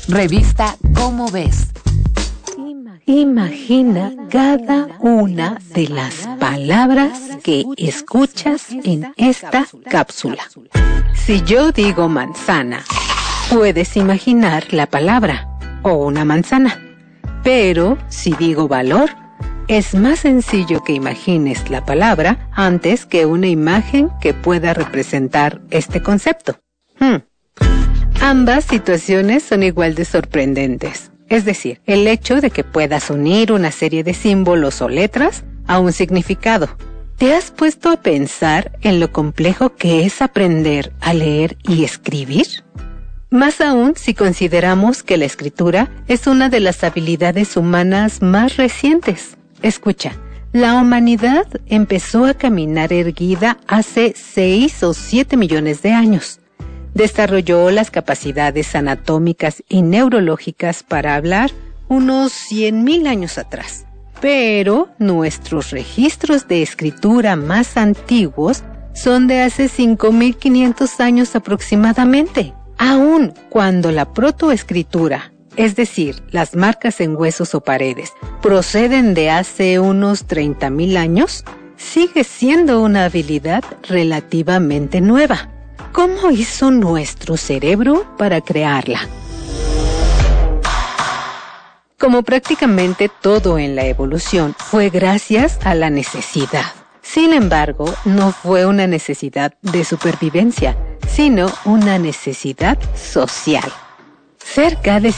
Revista Cómo Ves. Imagina cada una de las palabras que escuchas en esta cápsula. Si yo digo manzana, puedes imaginar la palabra o una manzana. Pero si digo valor, es más sencillo que imagines la palabra antes que una imagen que pueda representar este concepto. Ambas situaciones son igual de sorprendentes. Es decir, el hecho de que puedas unir una serie de símbolos o letras a un significado. ¿Te has puesto a pensar en lo complejo que es aprender a leer y escribir? Más aún si consideramos que la escritura es una de las habilidades humanas más recientes. Escucha, la humanidad empezó a caminar erguida hace 6 o 7 millones de años. Desarrolló las capacidades anatómicas y neurológicas para hablar unos 100,000 años atrás. Pero nuestros registros de escritura más antiguos son de hace 5,500 años aproximadamente. Aun cuando la protoescritura, es decir, las marcas en huesos o paredes, proceden de hace unos 30,000 años, sigue siendo una habilidad relativamente nueva. ¿Cómo hizo nuestro cerebro para crearla? Como prácticamente todo en la evolución, fue gracias a la necesidad. Sin embargo, no fue una necesidad de supervivencia, sino una necesidad social. Cerca de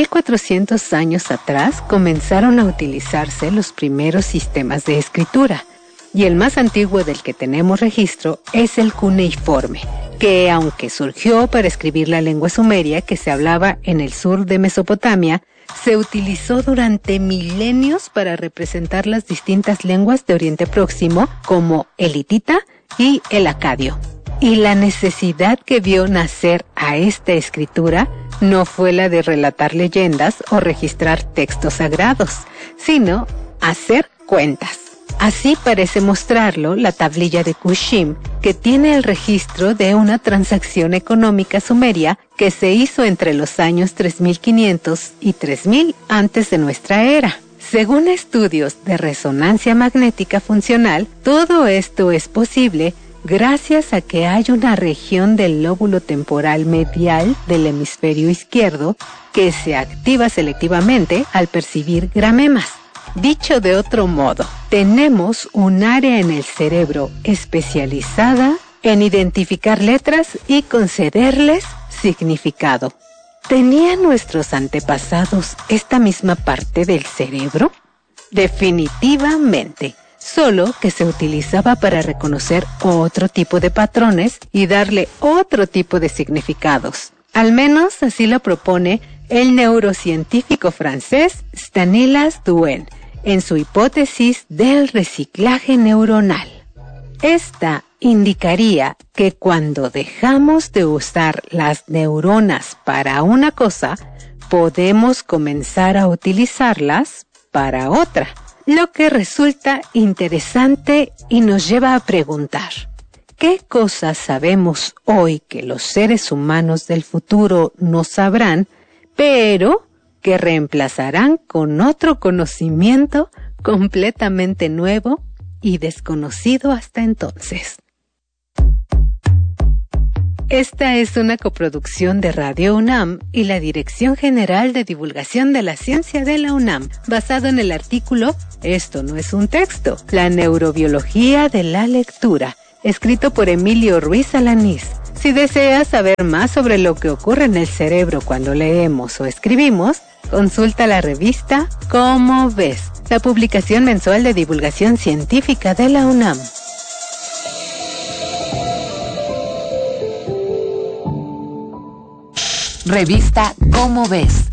5,400 años atrás comenzaron a utilizarse los primeros sistemas de escritura, y el más antiguo del que tenemos registro es el cuneiforme, que aunque surgió para escribir la lengua sumeria que se hablaba en el sur de Mesopotamia, se utilizó durante milenios para representar las distintas lenguas de Oriente Próximo como el hitita y el acadio. Y la necesidad que vio nacer a esta escritura no fue la de relatar leyendas o registrar textos sagrados, sino hacer cuentas. Así parece mostrarlo la tablilla de Kushim, que tiene el registro de una transacción económica sumeria que se hizo entre los años 3500 y 3000 antes de nuestra era. Según estudios de resonancia magnética funcional, todo esto es posible gracias a que hay una región del lóbulo temporal medial del hemisferio izquierdo que se activa selectivamente al percibir gramemas. Dicho de otro modo, tenemos un área en el cerebro especializada en identificar letras y concederles significado. ¿Tenían nuestros antepasados esta misma parte del cerebro? Definitivamente, solo que se utilizaba para reconocer otro tipo de patrones y darle otro tipo de significados. Al menos así lo propone el neurocientífico francés Stanislas Dehaene en su hipótesis del reciclaje neuronal. Esta indicaría que cuando dejamos de usar las neuronas para una cosa, podemos comenzar a utilizarlas para otra, lo que resulta interesante y nos lleva a preguntar, ¿qué cosas sabemos hoy que los seres humanos del futuro no sabrán, pero que reemplazarán con otro conocimiento completamente nuevo y desconocido hasta entonces? Esta es una coproducción de Radio UNAM y la Dirección General de Divulgación de la Ciencia de la UNAM, basado en el artículo Esto no es un texto, la neurobiología de la lectura, escrito por Emilio Ruiz Alanís. Si deseas saber más sobre lo que ocurre en el cerebro cuando leemos o escribimos, consulta la revista Cómo Ves, la publicación mensual de divulgación científica de la UNAM. Revista Cómo Ves.